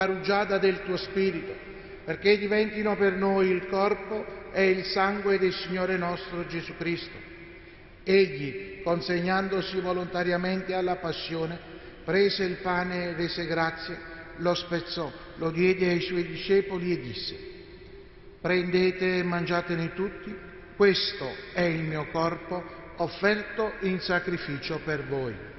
rugiada del tuo Spirito, perché diventino per noi il corpo e il sangue del Signore nostro Gesù Cristo. Egli, consegnandosi volontariamente alla passione, prese il pane e rese grazie, lo spezzò, lo diede ai suoi discepoli e disse: «Prendete e mangiatene tutti, questo è il mio corpo offerto in sacrificio per voi».